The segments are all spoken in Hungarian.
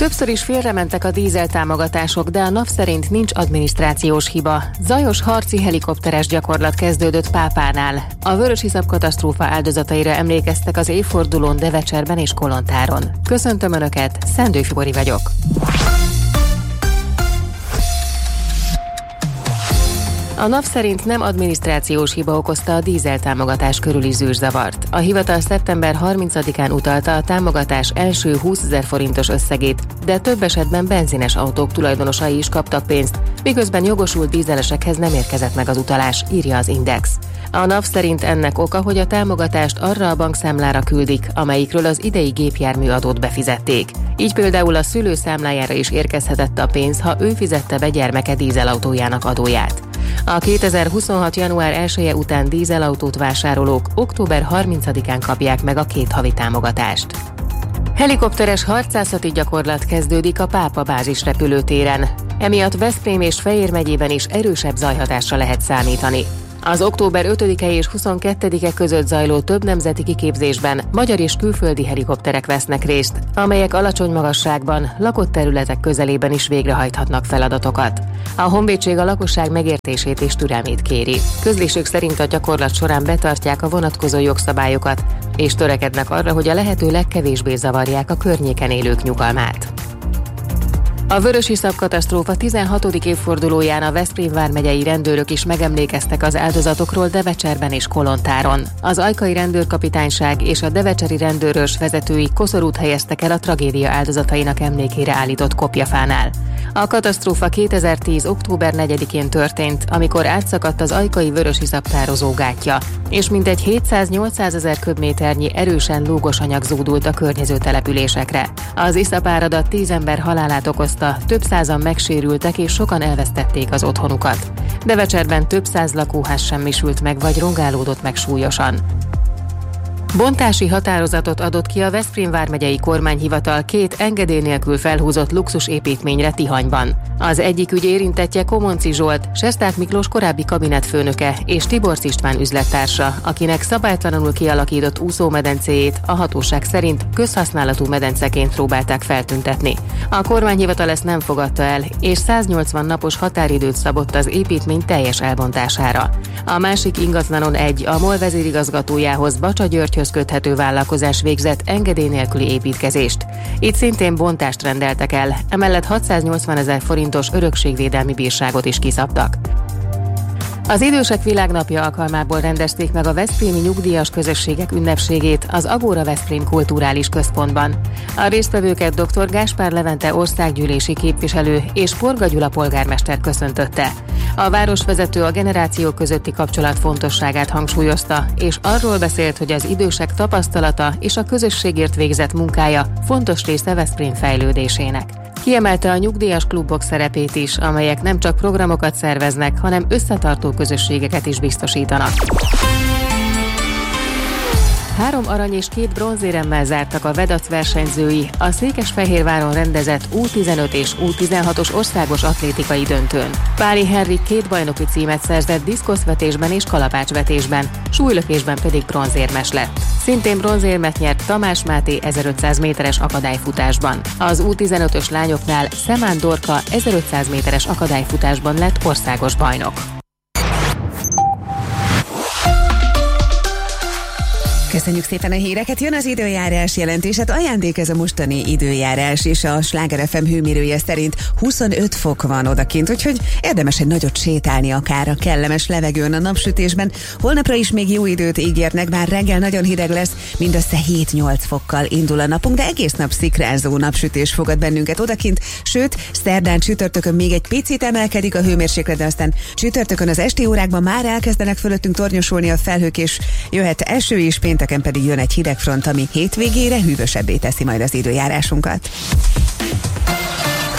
Többször is félrementek a dízeltámogatások, de a NAV szerint nincs adminisztrációs hiba. Zajos harci helikopteres gyakorlat kezdődött Pápánál. A vörösiszap katasztrófa áldozataira emlékeztek az évfordulón Devecserben és Kolontáron. Köszöntöm Önöket, Szendő Fibori vagyok. A NAV szerint nem adminisztrációs hiba okozta a dízeltámogatás körüli zűrzavart. A hivatal szeptember 30-án utalta a támogatás első 20 000 forintos összegét, de több esetben benzines autók tulajdonosai is kaptak pénzt, miközben jogosult dízelesekhez nem érkezett meg az utalás, írja az Index. A NAV szerint ennek oka, hogy a támogatást arra a bankszámlára küldik, amelyikről az idei gépjárműadót befizették. Így például a szülő számlájára is érkezhetett a pénz, ha ő fizette be gyermeke dízelautójának adóját. A 2026. január 1-e után dízelautót vásárolók október 30-án kapják meg a 2 havi támogatást. Helikopteres harcászati gyakorlat kezdődik a Pápa bázis repülőtéren. Emiatt Veszprém és Fejér megyében is erősebb zajhatásra lehet számítani. Az október 5-e és 22-e között zajló több nemzeti kiképzésben magyar és külföldi helikopterek vesznek részt, amelyek alacsony magasságban, lakott területek közelében is végrehajthatnak feladatokat. A honvédség a lakosság megértését és türelmét kéri. Közlésük szerint a gyakorlat során betartják a vonatkozó jogszabályokat, és törekednek arra, hogy a lehető legkevésbé zavarják a környéken élők nyugalmát. A vörösiszap katasztrófa 16. évfordulóján a Veszprém vármegyei rendőrök is megemlékeztek az áldozatokról Devecserben és Kolontáron. Az ajkai rendőrkapitányság és a devecseri rendőrös vezetői koszorút helyeztek el a tragédia áldozatainak emlékére állított kopjafánál. A katasztrófa 2010. október 4-én történt, amikor átszakadt az ajkai vörösiszap tározó gátja, és mintegy 700-800 ezer köbméternyi erősen lúgos anyag zúdult a környező településekre. Az iszapáradat 10 ember halálát okozta, több százan megsérültek és sokan elvesztették az otthonukat. Devecserben több száz lakóház semmisült meg vagy rongálódott meg súlyosan. Bontási határozatot adott ki a Veszprém vármegyei kormányhivatal 2 engedély nélkül felhúzott luxusépítményre Tihanyban. Az egyik ügy érintettje Komonci Zsolt, Sesták Miklós korábbi kabinetfőnöke és Tiborcs István üzlettársa, akinek szabálytalanul kialakított úszómedencéjét a hatóság szerint közhasználatú medenceként próbálták feltüntetni. A kormányhivatal ezt nem fogadta el, és 180 napos határidőt szabott az építmény teljes elbontására. A másik ingatlanon a MOL vezérigazgatójához, Bacsa Györgyhöz köthető vállalkozás végzett engedély nélküli építkezést. Itt szintén bontást rendeltek el, emellett 680 000 forintos örökségvédelmi bírságot is kiszabtak. Az Idősek Világnapja alkalmából rendezték meg a veszprémi nyugdíjas közösségek ünnepségét az Agóra Veszprém Kulturális Központban. A résztvevőket dr. Gáspár Levente országgyűlési képviselő és Porga Gyula polgármester köszöntötte. A városvezető a generációk közötti kapcsolat fontosságát hangsúlyozta, és arról beszélt, hogy az idősek tapasztalata és a közösségért végzett munkája fontos része Veszprém fejlődésének. Kiemelte a nyugdíjas klubok szerepét is, amelyek nem csak programokat szerveznek, hanem összetartó közösségeket is biztosítanak. 3 arany és 2 bronzéremmel zártak a Vedac versenyzői a Székesfehérváron rendezett U15 és U16-os országos atlétikai döntőn. Páli Henrik 2 bajnoki címet szerzett diszkoszvetésben és kalapácsvetésben, súlylökésben pedig bronzérmes lett. Szintén bronzérmet nyert Tamás Máté 1500 méteres akadályfutásban. Az U15-ös lányoknál Szemán Dorka 1500 méteres akadályfutásban lett országos bajnok. Köszönjük szépen a híreket, jön az időjárás jelentés, hát ajándék ez a mostani időjárás, és a Sláger FM hőmérője szerint 25 fok van odakint, úgyhogy érdemes egy nagyot sétálni akár a kellemes levegőn a napsütésben. Holnapra is még jó időt ígérnek, bár reggel nagyon hideg lesz, mindössze 7-8 fokkal indul a napunk, de egész nap szikrázó napsütés fogad bennünket odakint, sőt, szerdán, csütörtökön még egy picit emelkedik a hőmérséklet, de aztán csütörtökön az esti órákban már elkezdenek fölöttünk tornyosulni a felhők, és jöhet eső is, pénteken pedig jön egy hidegfront, ami hétvégére hűvösebbé teszi majd az időjárásunkat.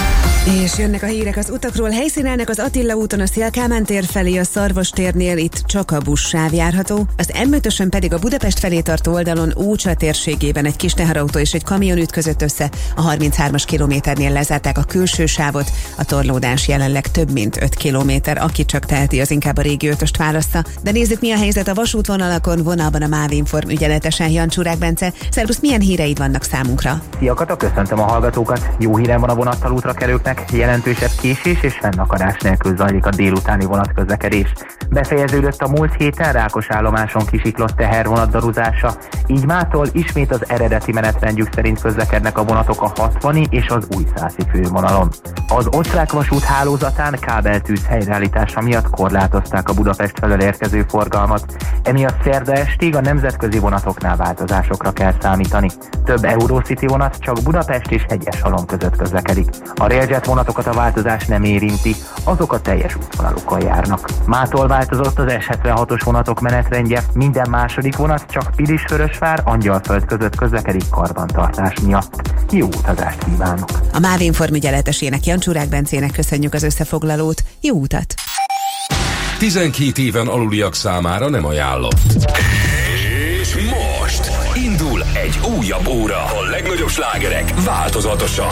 És jönnek a hírek az utakról. Helyszínelnek az Attila úton a Széll Kálmán tér felé, a Szarvas térnél, itt csak a buszsáv járható. Az M5-ösön pedig a Budapest felé tartó oldalon Ócsa térségében egy kis teherautó és egy kamion ütközött össze. A 33-as kilométernél lezárták a külső sávot. A torlódás jelenleg több mint 5 kilométer. Aki csak teheti, az inkább a régi ötöst válassza. De nézzük, mi a helyzet a vasútvonalakon. Vonalban a MÁV Inform ügyeletesen Jancsúrák Bence. Szervusz, milyen híreid vannak számunkra? Szia Kata, köszöntöm a hallgatókat. Jó hírem van a vonattal útra kerülnek. Jelentősebb késés és fennakadás nélkül zajlik a délutáni vonatközlekedés. Befejeződött a múlt héten Rákos állomáson kisiklott tehervonat daruzása, így mától ismét az eredeti menetrendjük szerint közlekednek a vonatok a 60 és az újszászi fővonalon. Az osztrák vasút hálózatán kábeltűz helyreállítása miatt korlátozták a Budapest felől érkező forgalmat, emiatt szerda estig a nemzetközi vonatoknál változásokra kell számítani. Több Eurocity vonat csak Budapest és Hegyeshalom között közlekedik. A Railjet vonatokat a változás nem érinti, azok a teljes útvonalukon járnak. Mától változott az S76-os vonatok menetrendje, minden második vonat csak Pilisvörösvár, Angyalföld között közlekedik karbantartás miatt. Jó utazást kívánok! A MÁV Inform ügyeletesének Jancsúrák Bencének köszönjük az összefoglalót. Jó utat! 12 éven aluliak számára nem ajánlott. És most indul egy újabb óra. A legnagyobb slágerek változatosan.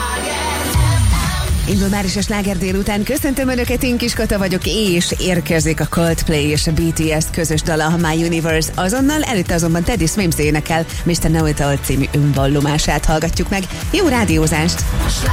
Indul már is a sláger délután. Köszöntöm Önöket, én Kis Kata vagyok, és érkezik a Coldplay és a BTS közös dala, a My Universe. Azonnal, előtte azonban Teddy Swims énekel Mr. Know It All című önvallomását hallgatjuk meg. Jó rádiózást!